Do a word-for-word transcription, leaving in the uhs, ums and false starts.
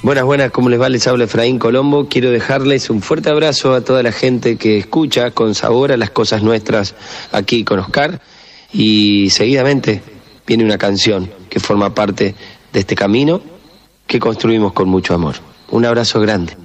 Buenas, buenas, ¿cómo les va? Les habla Efraín Colombo. Quiero dejarles un fuerte abrazo a toda la gente que escucha con sabor a las cosas nuestras aquí con Oscar. Y seguidamente viene una canción que forma parte de este camino que construimos con mucho amor. Un abrazo grande.